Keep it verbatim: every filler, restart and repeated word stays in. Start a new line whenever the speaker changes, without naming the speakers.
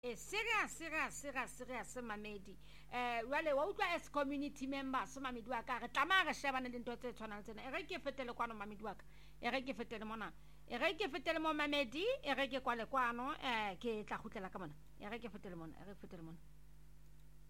Eh, serious serious serious serious mamedi eh wale wa utlwa as community members mamedi wa ka re tlama re shebana le ntwa tse tshwanang tsena e re ke fetele kwano mamedi wa ka e re ke fetele mona e re ke fetele mo mamedi e re ke kwale kwano eh ke tla khutlela ka mona e re ke fetele mona e re fetele mona